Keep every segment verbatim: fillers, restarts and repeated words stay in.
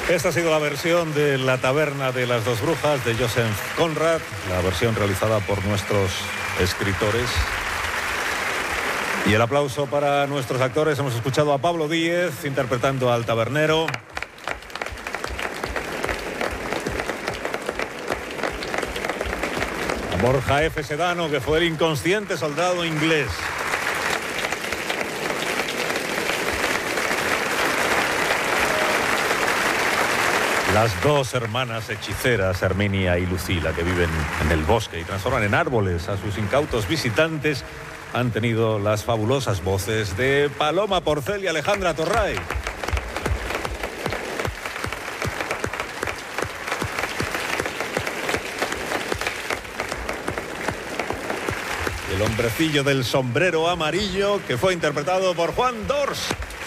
Esta ha sido la versión de La taberna de las dos brujas de Joseph Conrad, la versión realizada por nuestros escritores. Y el aplauso para nuestros actores. Hemos escuchado a Pablo Díez interpretando al tabernero. A Borja F. Sedano, que fue el inconsciente soldado inglés. Las dos hermanas hechiceras, Herminia y Lucila, que viven en el bosque y transforman en árboles a sus incautos visitantes, han tenido las fabulosas voces de Paloma Porcel y Alejandra Torray. El hombrecillo del sombrero amarillo, que fue interpretado por Juan Dors.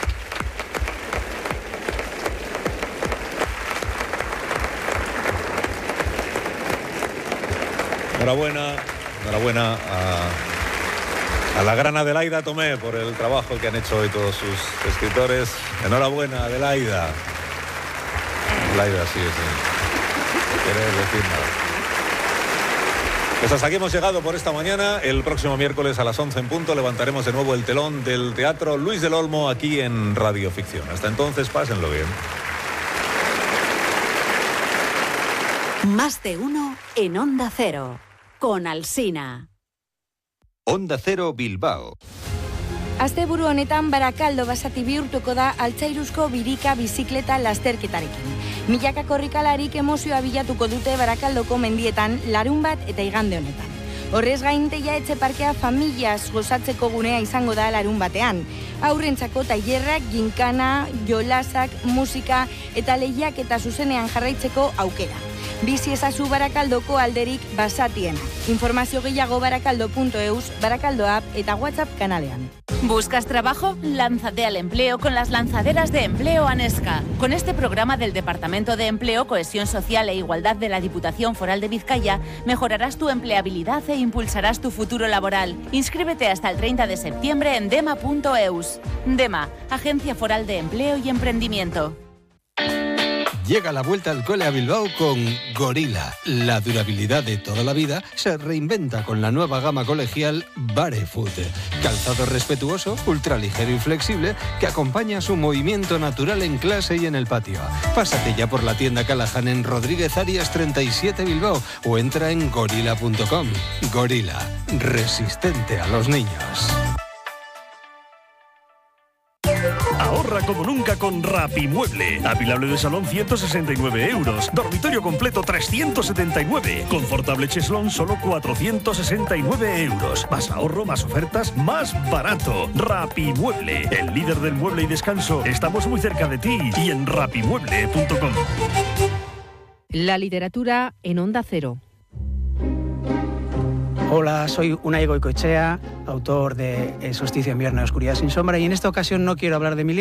Enhorabuena, enhorabuena a, a la gran Adelaida Tomé por el trabajo que han hecho hoy todos sus escritores. Enhorabuena, Adelaida. Adelaida, sí, sí. Querer decir nada. Pues hasta aquí hemos llegado por esta mañana. El próximo miércoles a las once en punto levantaremos de nuevo el telón del Teatro Luis del Olmo aquí en Radio Ficción. Hasta entonces, pásenlo bien. Más de uno en Onda Cero, con Alsina. Onda Cero Bilbao. Asteburu honetan Barakaldo basati bihurtuko da altzairuzko birika bizikleta lasterketarekin. Milaka korrikalarik emozioa bilatuko dute Barakaldoko mendietan larun bat eta igande honetan. Horrez gain, Teia Etxe Parkea familiaz gozatzeko gunea izango da larun batean. Aurrentzako tailerrak, ginkana, jolasak, musika eta lehiak eta zuzenean jarraitzeko aukera. Bizi ezazu Barakaldoko alderik basatiena. Informazio gehiago barakaldo punto eus, Barakaldo app eta WhatsApp kanalean. ¿Buscas trabajo? Lánzate al empleo con las lanzaderas de empleo ANESCA. Con este programa del Departamento de Empleo, Cohesión Social e Igualdad de la Diputación Foral de Vizcaya, mejorarás tu empleabilidad e impulsarás tu futuro laboral. Inscríbete hasta el treinta de septiembre en dema punto eus. DEMA, Agencia Foral de Empleo y Emprendimiento. Llega la vuelta al cole a Bilbao con Gorila. La durabilidad de toda la vida se reinventa con la nueva gama colegial Barefoot. Calzado respetuoso, ultraligero y flexible que acompaña su movimiento natural en clase y en el patio. Pásate ya por la tienda Callahan en Rodríguez Arias treinta y siete Bilbao o entra en gorila punto com. Gorila, resistente a los niños. Ahorra como nunca con Rapimueble. Apilable de salón ciento sesenta y nueve euros. Dormitorio completo trescientos setenta y nueve. Confortable cheslón solo cuatrocientos sesenta y nueve euros. Más ahorro, más ofertas, más barato. Rapimueble, el líder del mueble y descanso. Estamos muy cerca de ti y en rapimueble punto com. La literatura en Onda Cero. Hola, soy Unai Goikoetxea, autor de El solsticio de invierno y Oscuridad sin sombra, y en esta ocasión no quiero hablar de mi libro.